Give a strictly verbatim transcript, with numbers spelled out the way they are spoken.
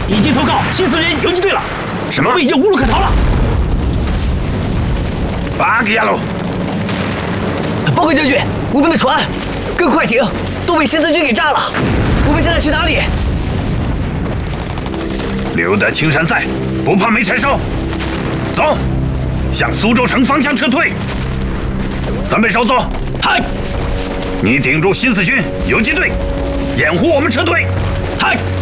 已经投靠新四人游击队了， 什么？ 我们已经无路可逃了。 巴吉亚鲁， 报告将军，我们的船跟快艇都被新四军给炸了，我们现在去哪里？ 留得青山在，不怕没柴烧。走，向苏州城方向撤退。三位少佐， 嗨， 你顶住新四军游击队，掩护我们撤退。 嗨。